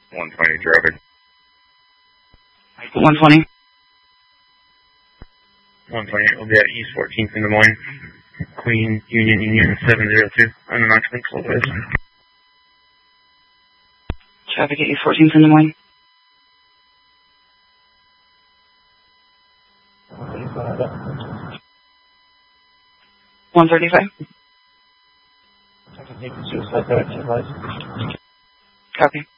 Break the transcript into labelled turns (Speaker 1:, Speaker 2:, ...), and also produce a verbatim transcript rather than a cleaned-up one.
Speaker 1: one twenty traffic.
Speaker 2: one twenty.
Speaker 1: one twenty will be at East fourteenth in Des Moines. Queen Union Union seven zero two on an occupant Lopez.
Speaker 2: Traffic at East fourteenth in Des Moines. one thirty-five. Copy.